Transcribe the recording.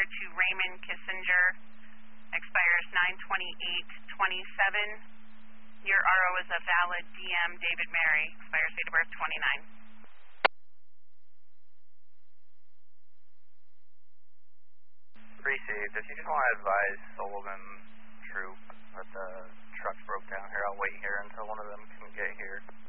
to Raymond Kissinger, expires 9/28/27. Your RO is a valid DM, David Mary, expires date of birth 29. Received. If you just want to advise Sullivan Troop that the trucks broke down here, I'll wait here until one of them can get here.